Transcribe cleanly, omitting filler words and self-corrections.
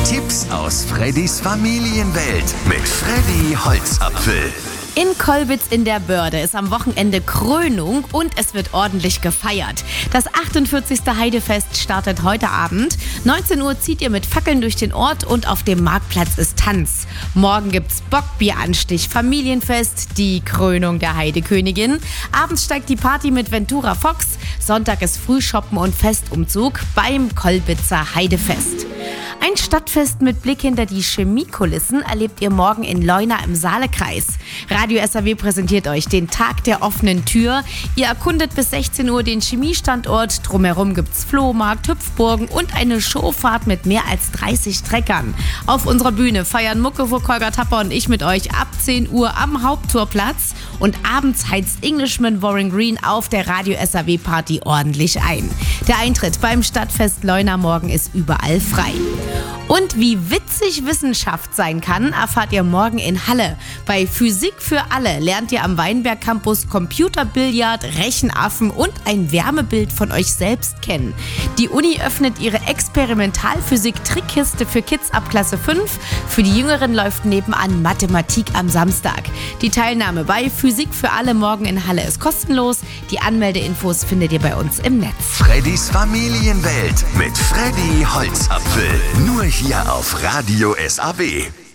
Tipps aus Freddys Familienwelt mit Freddy Holzapfel. In Kollwitz in der Börde ist am Wochenende Krönung und es wird ordentlich gefeiert. Das 48. Heidefest startet heute Abend. 19 Uhr zieht ihr mit Fackeln durch den Ort und auf dem Marktplatz ist Tanz. Morgen gibt's Bockbieranstich, Familienfest, die Krönung der Heidekönigin. Abends steigt die Party mit Ventura Fox. Sonntag ist Frühshoppen und Festumzug beim Kollwitzer Heidefest. Ein Stadtfest mit Blick hinter die Chemiekulissen erlebt ihr morgen in Leuna im Saalekreis. Radio SAW präsentiert euch den Tag der offenen Tür. Ihr erkundet bis 16 Uhr den Chemiestandort. Drumherum gibt's Flohmarkt, Hüpfburgen und eine Showfahrt mit mehr als 30 Treckern. Auf unserer Bühne feiern Mucke, Holger Tapper und ich mit euch ab 10 Uhr am Haupttorplatz. Und abends heizt Englishman Warren Green auf der Radio SAW Party ordentlich ein. Der Eintritt beim Stadtfest Leuna morgen ist überall frei. Und wie witzig Wissenschaft sein kann, erfahrt ihr morgen in Halle. Bei Physik für alle lernt ihr am Weinberg Campus Computerbillard, Rechenaffen und ein Wärmebild von euch selbst kennen. Die Uni öffnet ihre Experimentalphysik-Trickkiste für Kids ab Klasse 5. Für die Jüngeren läuft nebenan Mathematik am Samstag. Die Teilnahme bei Physik für alle morgen in Halle ist kostenlos. Die Anmeldeinfos findet ihr bei uns im Netz. Freddys Familienwelt mit Freddy Holzapfel. Nur hier auf Radio SAW.